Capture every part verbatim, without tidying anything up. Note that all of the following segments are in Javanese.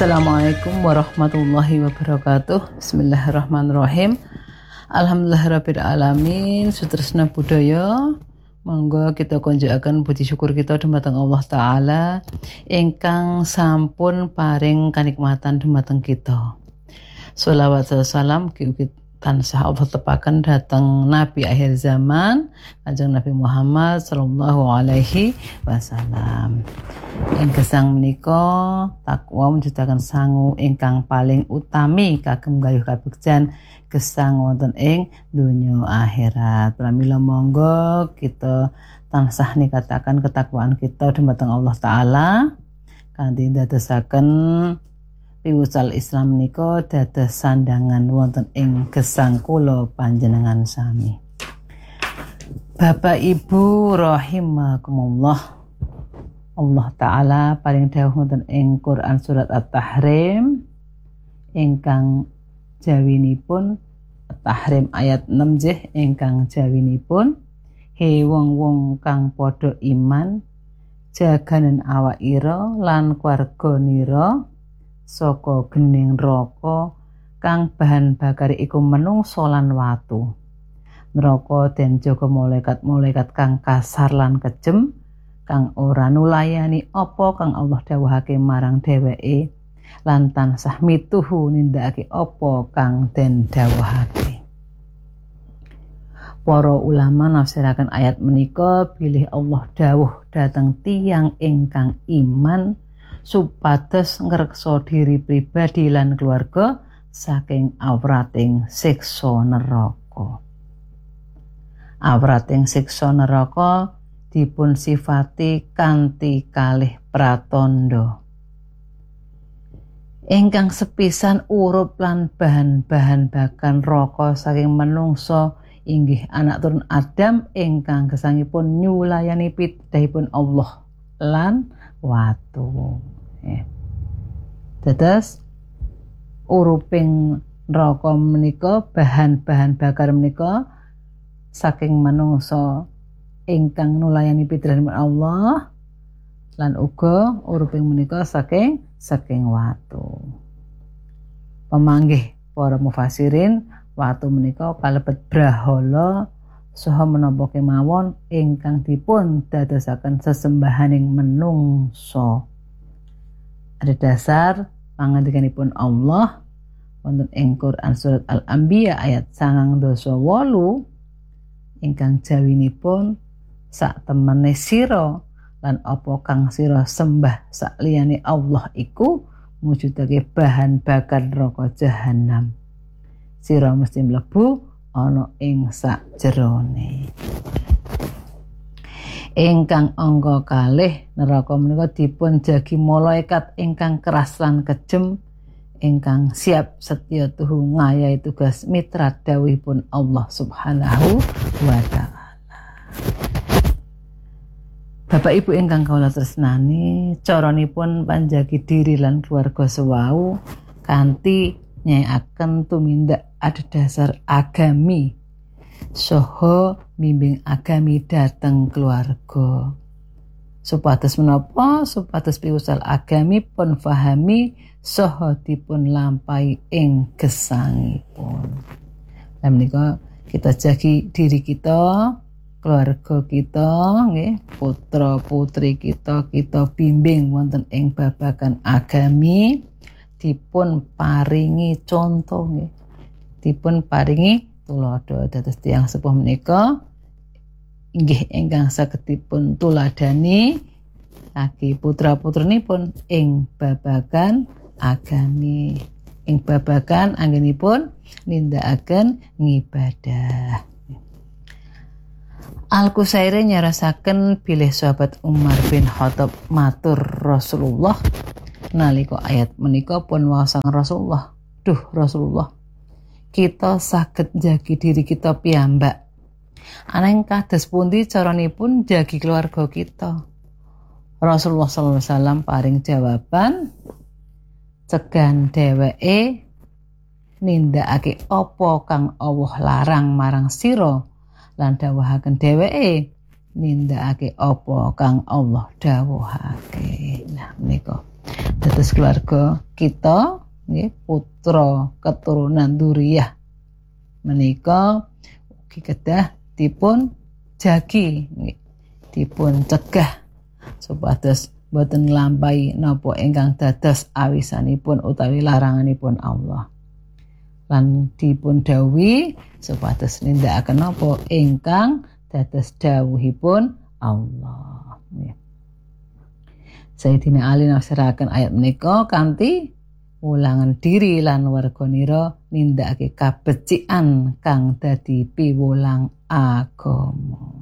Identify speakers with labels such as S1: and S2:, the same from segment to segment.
S1: Assalamualaikum warahmatullahi wabarakatuh. Bismillahirrahmanirrahim. Alhamdulillahirabbil alamin. Sutresna budaya. Monggo kita konjakaken puji syukur kita dumateng Allah taala ingkang sampun paring kanikmatan dumateng kita. Sholawat salam tansah Allah tepaken dhateng Nabi akhir zaman, Kanjeng Nabi Muhammad sallallahu alaihi wasallam. Ing gesang menika takwa mujudaken sangu ingkang paling utami kagem gayuh kabegjan gesang wonten ing donya akhirat. Pramila monggo kita tansah nikataken ketakwaan kita dumateng Allah taala kanthi ndadosaken piwucal Islam menika dados sandangan wonten ing gesang kula panjenengan sami. Bapak Ibu rahimakumullah. Allah taala paring dawuh wonten ing Quran surat At-Tahrim ingkang jawinipun At-Tahrim ayat enam jih ingkang jawinipun he wong-wong kang padha iman jaganen awak ira lan kwarganira saka gening neraka kang bahan bakare iku menungso lan watu. Neraka den jaga malaikat-malaikat kang kasar lan kejem kang ora nulayani apa kang Allah dawuhake marang dheweke lan tansah mituhu nindakake apa kang den dawuhake. Para ulama nafsiraken ayat menika bilih Allah dawuh dhateng tiyang ingkang iman supados ngreksa diri pribadi lan keluarga saking awrating siksa neraka. Awrating siksa neraka dipun sifati kanthi kalih pratandha. Ingkang sepisan urup lan bahan-bahan bakan neraka saking manungsa inggih anak turun Adam ingkang gesangipun nyulayani pidhahipun Allah lan watu. Eh. Dados uruping neraka menika bahan-bahan bakar menika saking manungsa ingkang nulayani pidhahipun Allah lan uga uruping menika saking saking watu. Pamanggih para mufassirin watu menika kalebet brahala saha menapa kemawon ingkang dipun dadosaken sesembahaning menungsa. Ada dasar pangandikanipun Allah wonten ing Quran surat Al-Anbiya ayat sangang dasa wolu ingkang jawinipun sak temene sira lan apa kang sira sembah sakliyane Allah iku mujudake bahan bakar neraka jahanam. Sira mesti mlebu ana ing sakjerone. Ingkang angka kalih neraka menika dipun jagi malaikat ingkang keras lan kejem ingkang siap setya tuhu ngayahi tugas mitra dawuhipun Allah Subhanahu wa taala. Bapak Ibu ingkang kawula tresnani, caranipun panjagi diri lan keluarga sewau kanthi nyaiaken tumindak adhedhasar agami saha bimbing agami dhateng keluarga. Supados menapa? Supados piwucal agami pun fahami saha dipun lampahi ing gesangipun. Lah menika kita jagi diri kita, keluarga kita, nggih, putra putri kita kita bimbing wonten ing babagan agami, dipun paringi contoh nggih. Dipun paringi tuladha dados tiyang sepuh menika inggih ingkang saged dipun tuladani lagi putra-putrinipun ing babagan agami, ing babagan anggenipun nindakaken ngibadah. Al-Qusairi nyarasaken bilih sahabat Umar bin Khattab matur Rasulullah nalika ayat menika pun waosan Rasulullah, duh Rasulullah, kita saged jagi diri kita piyambak. Ananging kados pundi caranipun jagi keluarga kita? Rasulullah sallallahu alaihi wasallam paring jawaban, cegan dheweke nindakake apa kang Allah larang marang sira lan dawuhaken dheweke nindakake apa kang Allah dawuhake. Nah menika Dados keluarga kita nggih putra keturunan dzurriyyah menika ugi kedah dipun jagi nggih dipun cegah supados boten nglampahi napa ingkang dados awisanipun utawi laranganipun Allah. Lan dipun dawuhi supados nindakaken napa ingkang dados dawuhipun Allah. Nggih. Sayyidina Ali nafsiraken ayat menika kanthi wulangan diri lan warganira nindakake kabecikan kang dadi piwulang agama.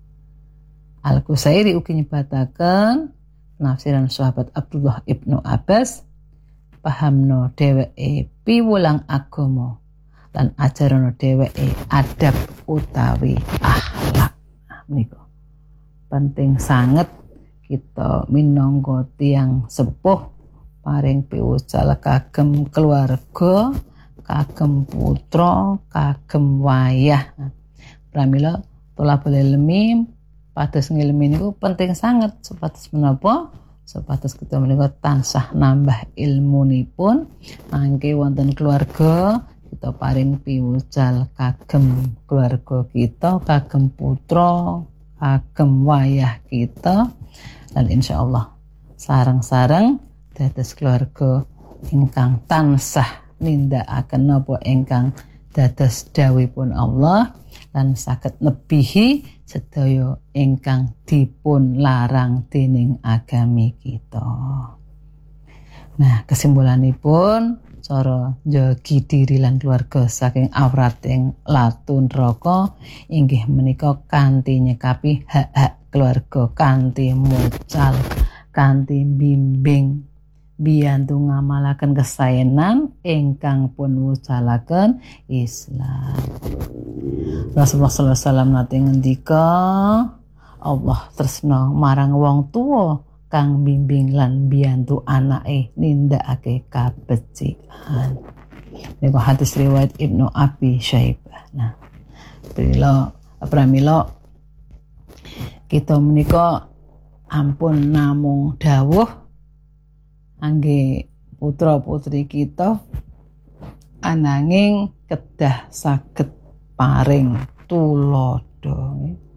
S1: Al-Qusairi ugi nyebataken penafsiran sahabat Abdullah ibnu Abbas pahamno dheweke piwulang agama lan ajarana dheweke adab utawi akhlak. Menika penting sanget kita minangka tiyang sepuh paring piwucal kagem keluarga, kagem putra, kagem wayah. Pramila tolabul ilmi pados ngilmi niku penting sangat supados menapa? Supados kita menika tansah nambah ilmunipun mangke wonten keluarga kita paring piwucal kagem keluarga kita, kagem putra, kagem wayah kita. Dan insyaallah sareng-sareng dados keluarga ingkang tansah nindakaken napa ingkang dados dawuhipun Allah lan saged nebihi sedaya ingkang dipun larang dening agami kita. Nah, kesimpulanipun cara njagi diri lan keluarga saking awrating latun neraka inggih menika kanthi nyekapi hak-hak keluarga, kanthi mucal, kanthi bimbing biyantu ngamalaken kesaenan ingkang pun wucalaken Islam. Rasulullah sallallahu alaihi wasallam nate ngendika, Allah tresna marang wong tuwa kang bimbing lan biyantu anake nindakake kabecikan. Niku hadis riwayat Ibnu Abi Syaibah. Nah, pramila pramila kita menika ampun namung dawuh angge putra-putri kita ananging kedah saged paring tulodo.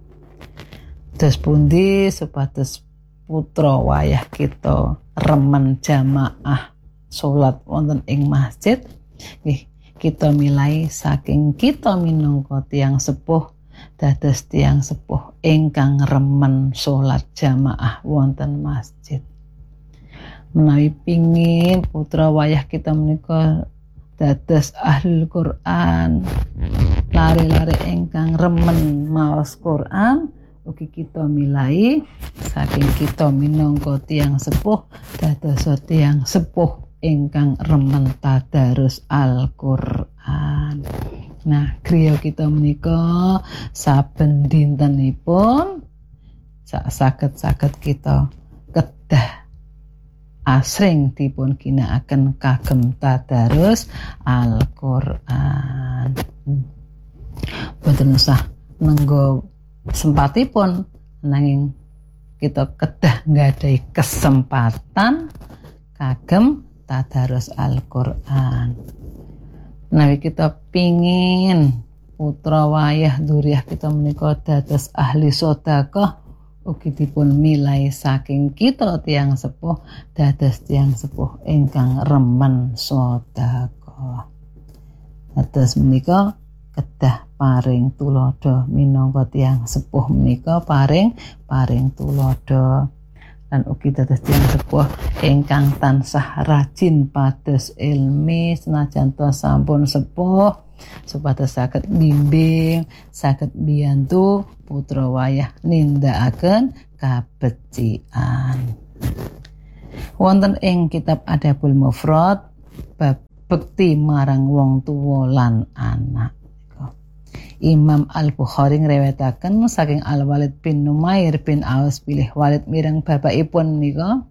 S1: Dos pundi supados putra wayah kita remen jamaah salat wonten ing masjid nggih kita milai saking kita minangka tiyang sepuh dados tiyang sepuh ingkang remen salat jamaah wonten masjid. Menawi pingin putra wayah kita menika dados ahlul Quran, lare-lare ingkang remen maos Quran, ugi kita milai saking kita minangka tiyang sepuh dados tiyang sepuh ingkang remen tadarus Al-Qur'an. Nah, griya kita menika saben dintenipun saged-saged kita kedah asring dipun ginakaken kagem tadarus Al-Qur'an. Boten usah nenggo sempatipun nanging kita kedah nggadahi kesempatan kagem tadarus Al-Qur'an. Menawi kita pingin putra wayah dzurriyyah kita menika dados ahli sedekah ugi dipun milai saking kita tiyang sepuh dados tiyang sepuh ingkang remen sedekah. Dados menika kedah paring tulodo minangka tiyang sepuh menika paring paring tulodo lan ugi dados tiyang sepuh ingkang tansah rajin pados ilmi senajan to sampun sepuh supados saged bimbing, saged biyantu putra wayah nindakaken kabecikan. Wonten ing kitab Adabul Mufrad bab bekti marang wong tuwa lan anak. Imam Al-Bukhari ngriwayataken saking Al-Walid bin Numair bin Aus bilih Walid mireng bapakipun nika.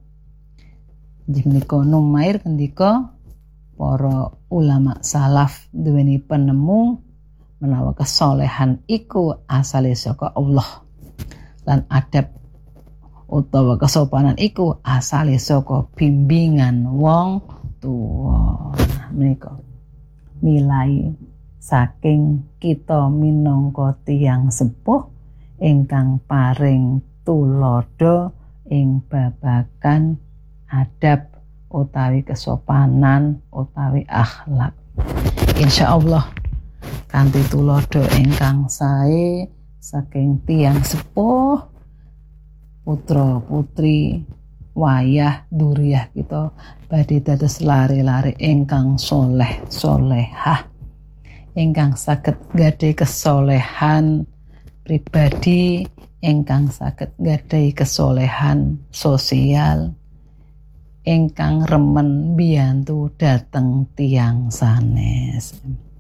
S1: Menika Numair ngendika para ulama salaf duweni penemu menawa kesolehan iku asale saka Allah lan adab utawa kesopanan iku asale saka bimbingan wong tuwa. Nah, menika milai saking kita minangka tiyang sepuh ingkang paring tulodo ing babagan adab utawi kesopanan utawi akhlak. Insyaallah kanthi tulodo ingkang sae saking tiyang sepuh putra putri wayah duriyah kita badhe dados lare-lare ingkang soleh solehah ingkang saged gadhahi kesolehan pribadi, ingkang saged gadhahi kesolehan sosial, ingkang remen biyantu dhateng tiyang sanes.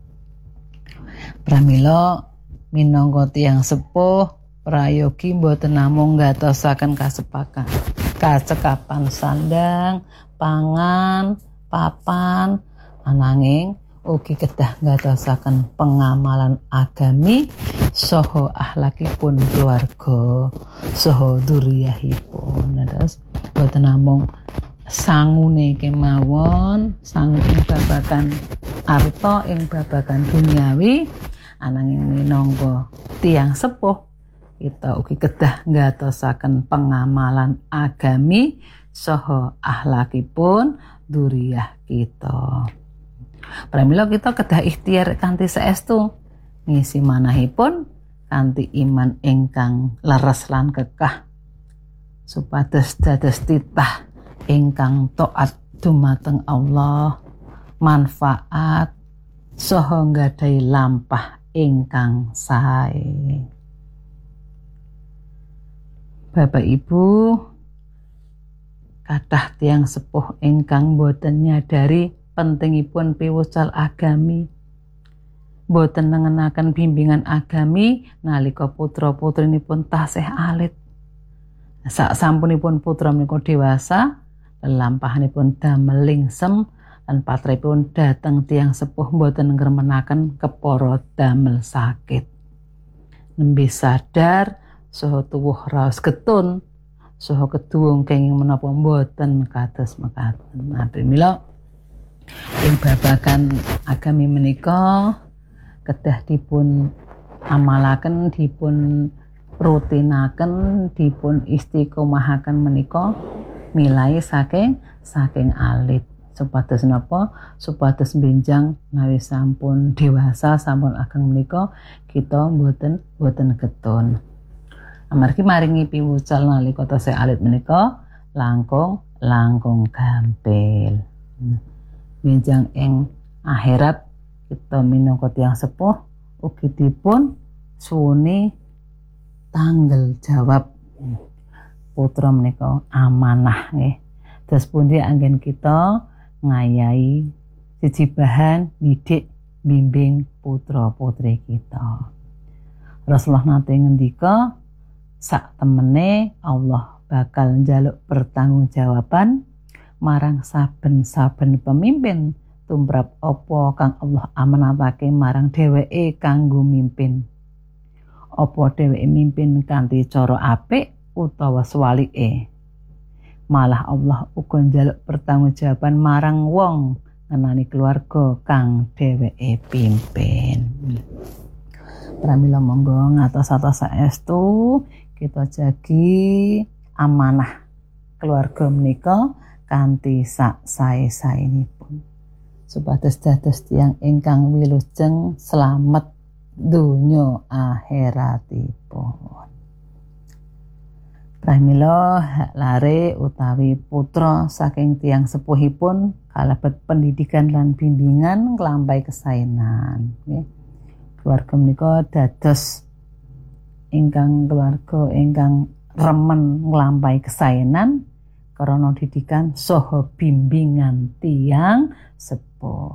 S1: Pramila minangka tiyang sepuh prayogi boten namung ngatosaken kasepakan kacekapan sandang, pangan, papan, ananging ugi kedah ngatosaken pengamalan agami saha akhlakipun keluarga saha duriyahipun. Terus boten namung sangune kemawon, sangu ing babagan arta ing babagan duniawi, ananging minangka tiyang sepuh kita ugi kedah ngatosaken pengamalan agami saha akhlakipun duriyah kita. Pramila kita kedah ikhtiar kanthi saestu ngisi manahipun kanthi iman ingkang leres lan kekah supados dados titah ingkang taat dumateng Allah, manfaat saha nggadahi lampah ingkang sae. Bapak Ibu, kathah tiyang sepuh ingkang boten nyadari pentingipun piwucal agami, boten nengenaken bimbingan agami nalika putra-putrinipun tasih alit. Sak sampunipun putra menika dewasa, lelampahanipun damel lingsem lan patripun dhateng tiyang sepuh boten ngremenaken kepara damel sakit. Nembe sadar saha tuwuh raos getun, saha keduwung kenging menapa boten kados mekaten. Nah, pramila ing babagan agami menika kedah dipun amalaken, dipun rutinaken, dipun istiqomahaken menika milai saking saking alit supados napa supados benjang nawi sampun dewasa sampun ageng menika kita boten boten getun. Amargi maringi piwucal nalika tasih alit menika langkung langkung gampil. Benjang ing akhirat kita minangka tiyang sepuh ugi dipun suwuni tanggal jawab putra menika amanah nggih. Terus pundi anggen kita ngayahi jejibahan didik bimbing putra putri kita. Rasulullah nate ngendika sak temene Allah bakal njaluk pertanggungjawaban marang saben-saben pemimpin tumrap apa kang Allah amanatake marang dheweke kanggo mimpin. Apa dheweke mimpin kanthi cara apik utawa swalike. Malah Allah uga njaluk pertanggungjawaban marang wong ngenani keluarga kang dheweke pimpin. Pramila monggo ngatos-atos saestu kita jagi amanah keluarga menika kanthi sak sae-saenipun supados dados tiyang ingkang wilujeng slamet donya akhiratipun. Pramila lare utawi putra saking tiyang sepuhipun kalebet pendidikan lan bimbingan nglampahi kesaenan nggih. Keluarga menika dados ingkang keluarga ingkang remen nglampahi kesaenan karena didikan saha bimbingan tiyang sepuh.